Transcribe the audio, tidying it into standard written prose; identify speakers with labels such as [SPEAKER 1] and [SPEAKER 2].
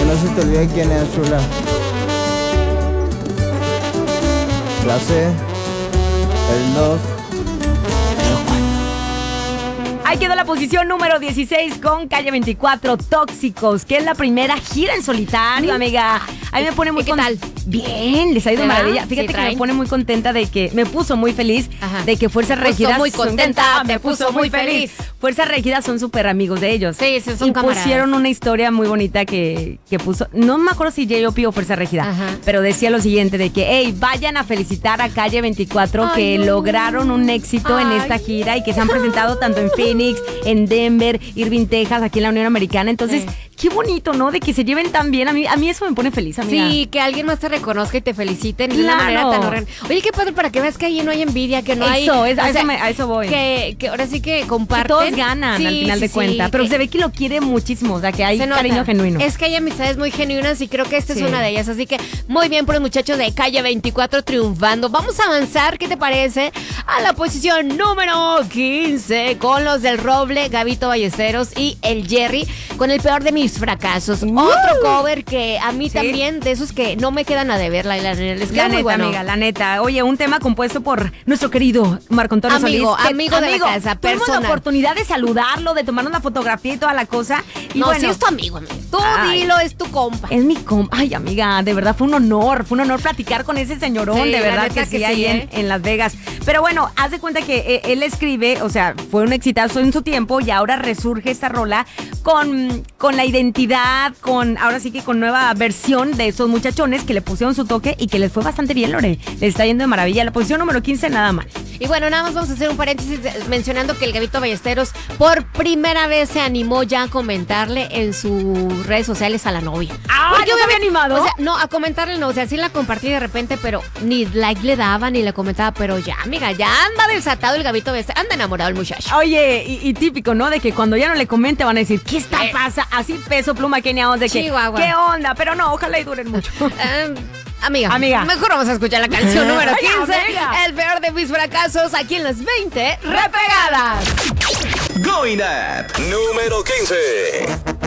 [SPEAKER 1] no se te olvide quién es, chula. Clase, el 2.
[SPEAKER 2] Ahí quedó la posición número 16 con Calle 24, Tóxicos, que es la primera gira en solitario, amiga. A mí me pone muy
[SPEAKER 3] ¿Qué tal?
[SPEAKER 2] Bien, les ha ido
[SPEAKER 3] ¿Te va?
[SPEAKER 2] maravilla.
[SPEAKER 3] Sí,
[SPEAKER 2] Fíjate que
[SPEAKER 3] traen.
[SPEAKER 2] me pone muy contenta de que, me puso muy feliz de que Fuerza Regida.
[SPEAKER 3] muy contenta, me puso muy feliz.
[SPEAKER 2] Fuerza Regida son súper amigos de ellos.
[SPEAKER 3] Sí, sí, son
[SPEAKER 2] y
[SPEAKER 3] camaradas.
[SPEAKER 2] pusieron una historia muy bonita que puso, no me acuerdo si J.O.P. o Fuerza Regida,
[SPEAKER 3] Ajá.
[SPEAKER 2] pero decía lo siguiente de que, hey, vayan a felicitar a Calle 24
[SPEAKER 3] Ay,
[SPEAKER 2] que
[SPEAKER 3] no.
[SPEAKER 2] lograron un éxito en esta gira y que se han presentado tanto en Phoenix, en Denver, Irving, Texas, aquí en la Unión Americana. Entonces, qué bonito, ¿no? De que se lleven tan bien. A mí eso me pone feliz, amiga.
[SPEAKER 3] Sí, que alguien más te reconozca y te feliciten de una
[SPEAKER 2] Claro.
[SPEAKER 3] manera tan horrenda. Oye, qué padre para que veas que ahí no hay envidia, que no hay...
[SPEAKER 2] Eso,
[SPEAKER 3] o
[SPEAKER 2] a
[SPEAKER 3] sea,
[SPEAKER 2] eso voy.
[SPEAKER 3] Que ahora sí que comparten.
[SPEAKER 2] Que todos ganan
[SPEAKER 3] Sí,
[SPEAKER 2] al final
[SPEAKER 3] sí,
[SPEAKER 2] de
[SPEAKER 3] sí,
[SPEAKER 2] cuentas, pero
[SPEAKER 3] que
[SPEAKER 2] se ve que lo quiere muchísimo, o sea, que hay
[SPEAKER 3] se nota.
[SPEAKER 2] cariño genuino.
[SPEAKER 3] Es que hay amistades muy genuinas y creo que esta
[SPEAKER 2] Sí.
[SPEAKER 3] es una de ellas. Así que muy bien por los muchachos de Calle 24 triunfando. Vamos a avanzar, ¿qué te parece? A la posición número 15 con los del Roble, Gabito Ballesteros y el Jerry con el peor de mis fracasos. Otro cover que a mí
[SPEAKER 2] Sí.
[SPEAKER 3] también, de esos que no me quedan a deber, les queda
[SPEAKER 2] La
[SPEAKER 3] muy
[SPEAKER 2] neta,
[SPEAKER 3] bueno.
[SPEAKER 2] amiga, la neta. Oye, un tema compuesto por nuestro querido Marco Antonio
[SPEAKER 3] Amigo,
[SPEAKER 2] Solís.
[SPEAKER 3] amigo de la casa,
[SPEAKER 2] tuvimos la
[SPEAKER 3] personal.
[SPEAKER 2] oportunidad de saludarlo, de tomar una fotografía y toda la cosa. Y
[SPEAKER 3] No,
[SPEAKER 2] bueno,
[SPEAKER 3] sí es tu amigo, amigo. Tú
[SPEAKER 2] Ay.
[SPEAKER 3] dilo, es tu compa.
[SPEAKER 2] es mi Ay, amiga, de verdad fue un honor platicar con ese señorón,
[SPEAKER 3] Sí,
[SPEAKER 2] de
[SPEAKER 3] la
[SPEAKER 2] verdad
[SPEAKER 3] neta
[SPEAKER 2] que
[SPEAKER 3] que
[SPEAKER 2] sí,
[SPEAKER 3] sí,
[SPEAKER 2] ahí
[SPEAKER 3] ¿eh?
[SPEAKER 2] en Las Vegas. Pero bueno, haz de cuenta que él escribe, o sea, fue un exitazo en su tiempo y ahora resurge esta rola con la identidad, ahora sí que con nueva versión de esos muchachones que le pusieron su toque y que les fue bastante bien, Lore. Les está yendo de maravilla. La posición número 15, nada mal.
[SPEAKER 3] Y bueno, nada más vamos a hacer un paréntesis mencionando que el Gabito Ballesteros por primera vez se animó ya a comentarle en sus redes sociales a la novia.
[SPEAKER 2] Ah,
[SPEAKER 3] Porque
[SPEAKER 2] ¿no se había
[SPEAKER 3] obviamente,
[SPEAKER 2] animado?
[SPEAKER 3] O sea, no, a comentarle no, o sea, sí la compartí de repente, pero ni like le daba, ni le comentaba, pero ya, amiga, ya anda desatado el Gabito Ballesteros, anda enamorado el muchacho.
[SPEAKER 2] Oye, y típico, ¿no? De que cuando ya no le comente van a decir, ¿qué está pasa? Así Peso Pluma Kenia de que,
[SPEAKER 3] Chihuahua.
[SPEAKER 2] ¿qué onda? Pero no, ojalá y duren mucho.
[SPEAKER 3] Amiga, mejor vamos a escuchar la canción número
[SPEAKER 2] Ay,
[SPEAKER 3] 15,
[SPEAKER 2] amiga.
[SPEAKER 3] el peor de mis fracasos, aquí en las 20 repegadas.
[SPEAKER 4] Going Up, número 15.